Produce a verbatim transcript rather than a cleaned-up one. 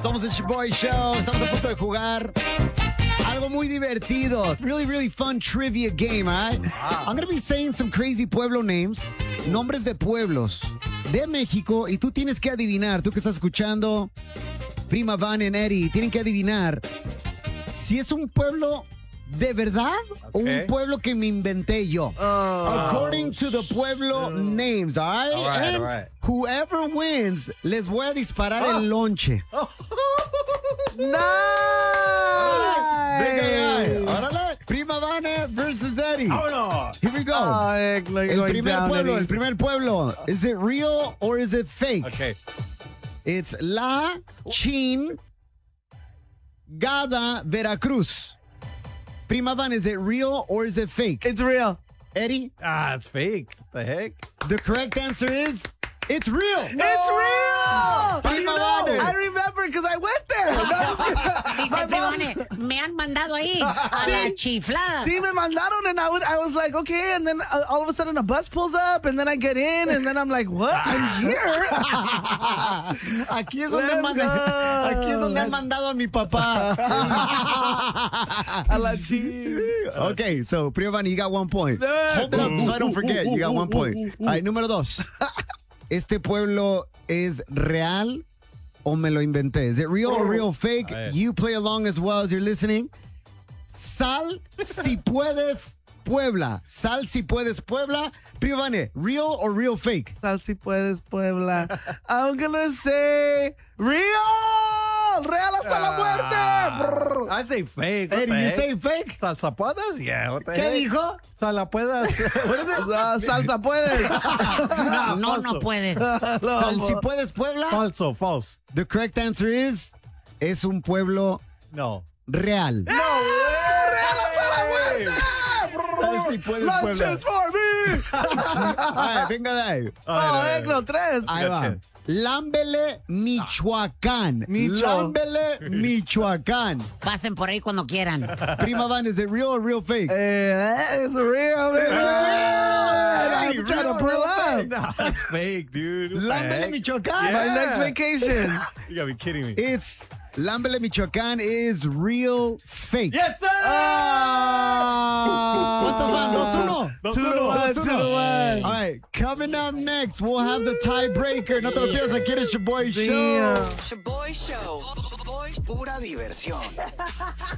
Somos el Shoboy Show. Estamos a punto de jugar algo muy divertido. Really, really fun trivia game, all right? Wow. I'm going to be saying some crazy pueblo names, nombres de pueblos de México, y tú tienes que adivinar, tú que estás escuchando, Prima Van and Eddie, tienen que adivinar si es un pueblo de verdad okay. o un pueblo que me inventé yo. Oh. According to the pueblo oh. names, all right? All right, and all right. Whoever wins, les voy a disparar oh. el lonche. Oh. Nice! Órale. Prima Vane versus Eddie. Vámonos. Here we go. Oh, el primer down, pueblo, Eddie. el primer pueblo. Is it real or is it fake? Okay. It's La Chingada, Veracruz. Prima Van, is it real or is it fake? It's real. Eddie? Ah, it's fake. What the heck? The correct answer is it's real. No! It's real. Prima Vane. I remember because I went there. Dice Prima Vane, me han mandado ahí a Sí. la chiflada. See, me mandaron, and I, would, I was like, okay, and then uh, all of a sudden a bus pulls up, and then I get in, and then I'm like, what? I'm here. Aquí es donde, Let's manda, go. aquí es donde han mandado a mi papá. A la chi. Okay, so Prima Van, you got one point. Hold it up so I don't forget. You got one point. All right, número dos. ¿Este pueblo es real o me lo inventé? Is it real or real fake? You play along as well as you're listening. Sal si puedes Puebla. Sal si puedes Puebla. Prima Vane, real or real fake? Sal si puedes, Puebla. I'm gonna say real. Real hasta la muerte. I say fake. What Eddie, the you heck? say fake? ¿Salsa puedas? Yeah. What the ¿Qué heck? dijo? Sala puedas. What is it? Uh, salsa puedes. No, no falso. puedes. Sal si puedes Puebla. Falso, false. The correct answer is es un pueblo No. real. No way. Real hasta la muerte. Sal si puedes Puebla. Lunches for me. Ay, venga de ahí. Oh, heck no, tres. Ahí va. Lámbele, Michoacán. Micho. Lámbele, Michoacán. Pasen por ahí cuando quieran. Prima Van, is it real or real fake? Eh, it's real, baby. I'm trying to pull up. No, it's fake, dude. What the Lámbele, heck? Michoacán. My next vacation. You gotta be kidding me. It's Lámbele, Michoacán is real fake. Yes, sir! Ah. ¿Cuántos van? ¿Dos uno? Dos Two to uno. one, two to one. All right, coming up next, we'll have the tiebreaker. No te lo pierdas, aquí en el Shoboy Show. Damn. Shoboy Show. Pura diversión.